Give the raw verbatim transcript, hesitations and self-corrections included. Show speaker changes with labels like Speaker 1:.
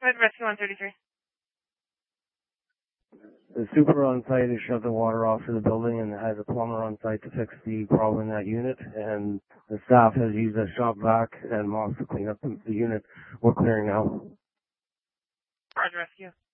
Speaker 1: ahead, Rescue one thirty-three.
Speaker 2: The super on site has shut the water off to the building and has a plumber on site to fix the problem in that unit. And the staff has used a shop vac and mops to clean up the, the unit. We're clearing now.
Speaker 1: Roger, Rescue.